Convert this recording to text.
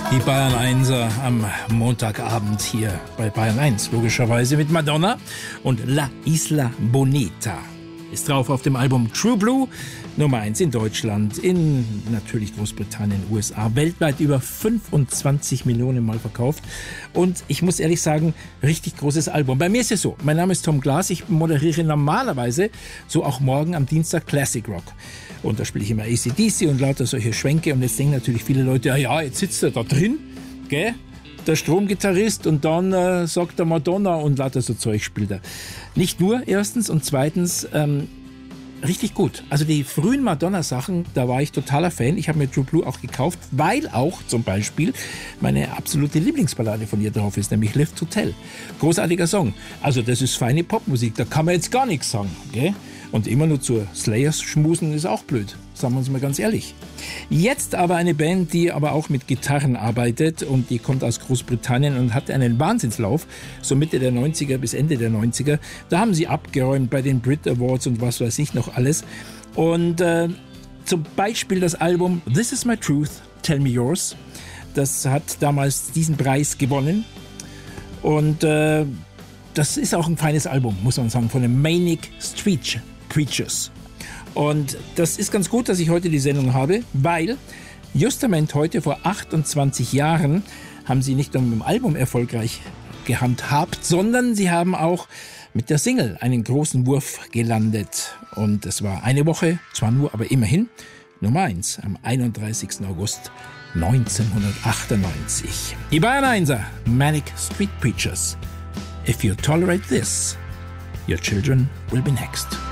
Die Bayern 1er am Montagabend hier bei Bayern 1, logischerweise mit Madonna und La Isla Bonita. Ist drauf auf dem Album True Blue, Nummer 1 in Deutschland, in natürlich Großbritannien, USA, weltweit über 25 Millionen Mal verkauft. Und ich muss ehrlich sagen, richtig großes Album. Bei mir ist es so, mein Name ist Tom Glas, ich moderiere normalerweise, so auch morgen am Dienstag, Classic Rock. Und da spiele ich immer AC/DC und lauter solche Schwänke. Und jetzt denken natürlich viele Leute, ja, jetzt sitzt er da drin, gell? Der Stromgitarrist, und dann sagt er Madonna und lauter so Zeug spielt er. Nicht nur, erstens, und zweitens, richtig gut. Also die frühen Madonna-Sachen, da war ich totaler Fan. Ich habe mir True Blue auch gekauft, weil auch zum Beispiel meine absolute Lieblingsballade von ihr drauf ist, nämlich Live to Tell. Großartiger Song. Also das ist feine Popmusik, da kann man jetzt gar nichts sagen, gell? Und immer nur zur Slayers schmusen ist auch blöd, sagen wir uns mal ganz ehrlich. Jetzt aber eine Band, die aber auch mit Gitarren arbeitet, und die kommt aus Großbritannien und hat einen Wahnsinnslauf, so Mitte der 90er bis Ende der 90er. Da haben sie abgeräumt bei den Brit Awards und was weiß ich noch alles. Und zum Beispiel das Album This Is My Truth, Tell Me Yours. Das hat damals diesen Preis gewonnen. Und das ist auch ein feines Album, muss man sagen, von den Manic Street Preachers. Und das ist ganz gut, dass ich heute die Sendung habe, weil justament heute vor 28 Jahren haben sie nicht nur mit dem Album erfolgreich gehandhabt, sondern sie haben auch mit der Single einen großen Wurf gelandet. Und es war eine Woche, zwar nur, aber immerhin, Nummer 1 am 31. August 1998. Die Bayern 1er, Manic Street Preachers. If you tolerate this, your children will be next.